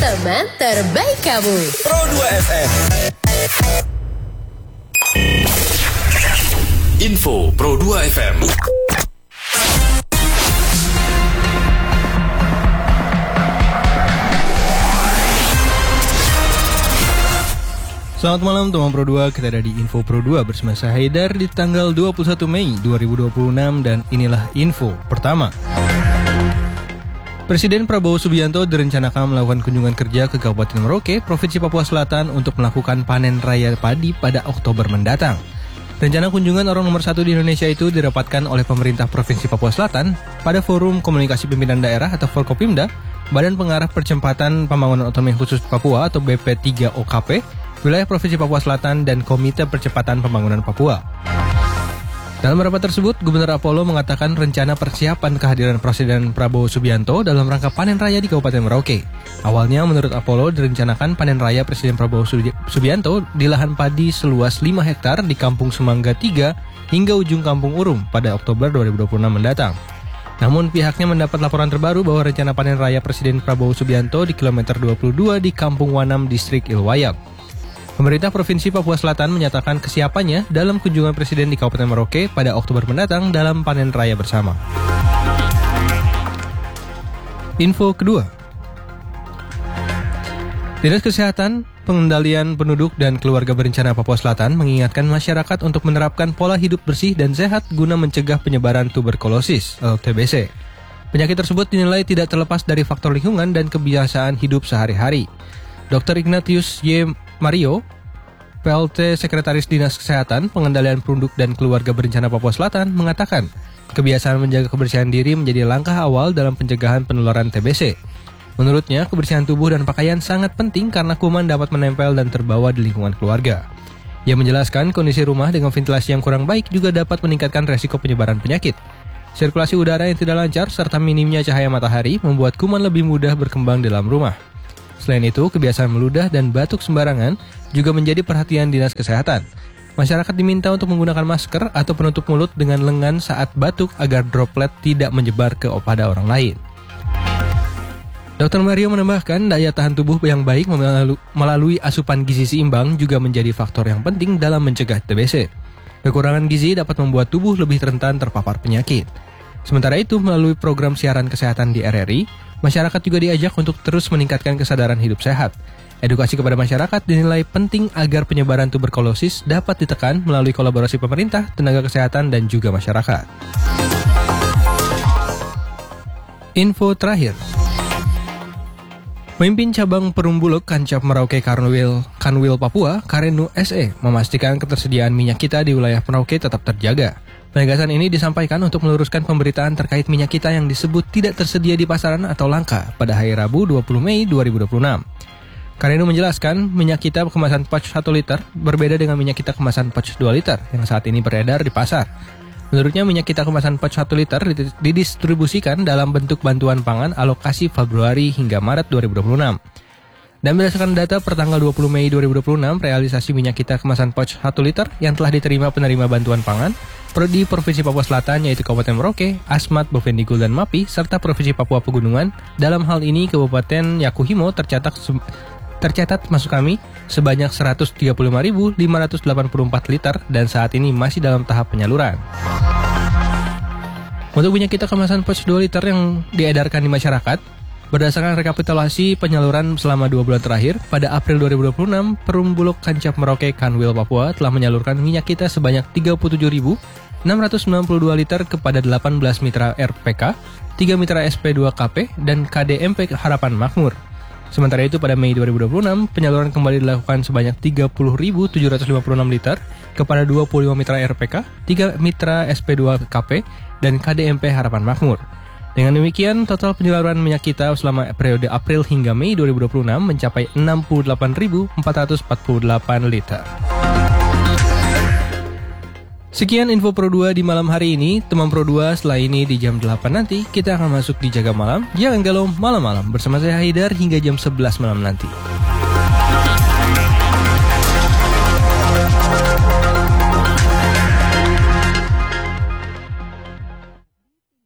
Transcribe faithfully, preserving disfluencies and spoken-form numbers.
teman terbaik kamu. Pro dua F M. Info Pro dua F M. Selamat malam teman Pro dua, kita ada di Info Pro dua bersama saya Haidar di tanggal dua puluh satu Mei dua ribu dua puluh enam dan inilah info pertama. Presiden Prabowo Subianto direncanakan melakukan kunjungan kerja ke Kabupaten Merauke, Provinsi Papua Selatan untuk melakukan panen raya padi pada Oktober mendatang. Rencana kunjungan orang nomor satu di Indonesia itu dirapatkan oleh pemerintah Provinsi Papua Selatan pada Forum Komunikasi Pimpinan Daerah atau Forkopimda, Badan Pengarah Percepatan Pembangunan Otonomi Khusus Papua atau B P tiga O K P, Wilayah Provinsi Papua Selatan dan Komite Percepatan Pembangunan Papua. Dalam rapat tersebut, Gubernur Apollo mengatakan rencana persiapan kehadiran Presiden Prabowo Subianto dalam rangka panen raya di Kabupaten Merauke. Awalnya menurut Apollo direncanakan panen raya Presiden Prabowo Subianto di lahan padi seluas lima hektar di Kampung Semangga tiga hingga ujung Kampung Urum pada Oktober dua ribu dua puluh enam mendatang. Namun pihaknya mendapat laporan terbaru bahwa rencana panen raya Presiden Prabowo Subianto di kilometer dua puluh dua di Kampung Wanam, Distrik Ilwayap. Pemerintah Provinsi Papua Selatan menyatakan kesiapannya dalam kunjungan Presiden di Kabupaten Merauke pada Oktober mendatang dalam panen raya bersama. Info kedua. Dinas Kesehatan, Pengendalian Penduduk dan Keluarga Berencana Papua Selatan mengingatkan masyarakat untuk menerapkan pola hidup bersih dan sehat guna mencegah penyebaran tuberkulosis atau T B C. Penyakit tersebut dinilai tidak terlepas dari faktor lingkungan dan kebiasaan hidup sehari-hari. dokter Ignatius Y. Mario, P L T Sekretaris Dinas Kesehatan, Pengendalian Penduduk dan Keluarga Berencana Papua Selatan, mengatakan kebiasaan menjaga kebersihan diri menjadi langkah awal dalam pencegahan penularan T B C. Menurutnya, kebersihan tubuh dan pakaian sangat penting karena kuman dapat menempel dan terbawa di lingkungan keluarga. Ia menjelaskan kondisi rumah dengan ventilasi yang kurang baik juga dapat meningkatkan resiko penyebaran penyakit. Sirkulasi udara yang tidak lancar serta minimnya cahaya matahari membuat kuman lebih mudah berkembang dalam rumah. Selain itu, kebiasaan meludah dan batuk sembarangan juga menjadi perhatian Dinas Kesehatan. Masyarakat diminta untuk menggunakan masker atau penutup mulut dengan lengan saat batuk agar droplet tidak menyebar ke pada orang lain. dokter Mario menambahkan daya tahan tubuh yang baik melalui asupan gizi seimbang juga menjadi faktor yang penting dalam mencegah T B C. Kekurangan gizi dapat membuat tubuh lebih rentan terpapar penyakit. Sementara itu, melalui program siaran kesehatan di R R I, masyarakat juga diajak untuk terus meningkatkan kesadaran hidup sehat. Edukasi kepada masyarakat dinilai penting agar penyebaran tuberkulosis dapat ditekan melalui kolaborasi pemerintah, tenaga kesehatan, dan juga masyarakat. Info terakhir. Pemimpin cabang Perumbulok Kancap Merauke Kanwil, Kanwil Papua, Karenu S E, memastikan ketersediaan minyak kita di wilayah Merauke tetap terjaga. Penegasan ini disampaikan untuk meluruskan pemberitaan terkait minyak kita yang disebut tidak tersedia di pasaran atau langka pada hari Rabu dua puluh Mei dua ribu dua puluh enam. Karenu menjelaskan minyak kita kemasan pouch satu liter berbeda dengan minyak kita kemasan pouch dua liter yang saat ini beredar di pasar. Menurutnya minyak kita kemasan pouch satu liter didistribusikan dalam bentuk bantuan pangan alokasi Februari hingga Maret dua ribu dua puluh enam. Dan berdasarkan data per tanggal dua puluh Mei dua ribu dua puluh enam, realisasi minyak kita kemasan pouch satu liter yang telah diterima penerima bantuan pangan di Provinsi Papua Selatan yaitu Kabupaten Merauke, Asmat, Bovendigul, dan Mapi, serta Provinsi Papua Pegunungan. Dalam hal ini, Kabupaten Yakuhimo tercatat tercatat masuk kami sebanyak seratus tiga puluh lima ribu lima ratus delapan puluh empat liter dan saat ini masih dalam tahap penyaluran. Untuk minyak kita kemasan pouch dua liter yang diedarkan di masyarakat, berdasarkan rekapitulasi penyaluran selama dua bulan terakhir, pada April dua ribu dua puluh enam, Perumbulok Kancap Merauke Kanwil Papua telah menyalurkan minyak kita sebanyak tiga puluh tujuh ribu enam ratus sembilan puluh dua liter kepada delapan belas mitra R P K, tiga mitra S P dua K P, dan K D M P Harapan Makmur. Sementara itu pada Mei dua ribu dua puluh enam, penyaluran kembali dilakukan sebanyak tiga puluh ribu tujuh ratus lima puluh enam liter kepada dua puluh lima mitra R P K, tiga mitra S P dua K P, dan K D M P Harapan Makmur. Dengan demikian, total penyaluran minyak kita selama periode April hingga Mei dua ribu dua puluh enam mencapai enam puluh delapan ribu empat ratus empat puluh delapan liter. Sekian info Pro dua di malam hari ini. Teman Pro dua, setelah ini di jam delapan nanti kita akan masuk di Jaga Malam. Jangan galau malam-malam bersama saya Haidar hingga jam sebelas malam nanti.